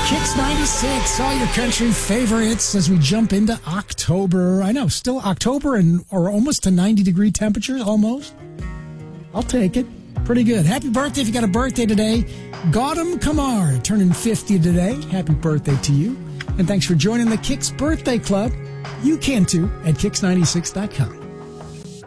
Kicks 96, all your country favorites as we jump into October. I know, still October or almost to 90-degree temperatures, almost. I'll take it. Pretty good. Happy birthday if you got a birthday today. Gautam Kumar, turning 50 today. Happy birthday to you. And thanks for joining the Kicks Birthday Club. You can too at Kicks96.com.